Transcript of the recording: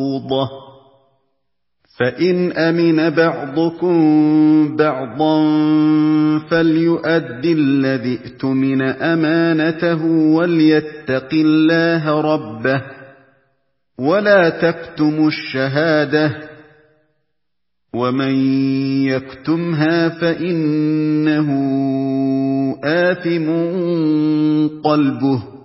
فإن أمن بعضكم بعضا فليؤد الذي اؤتمن أمانته وليتق الله ربه ولا تكتموا الشهادة ومن يكتمها فإنه آثم قلبه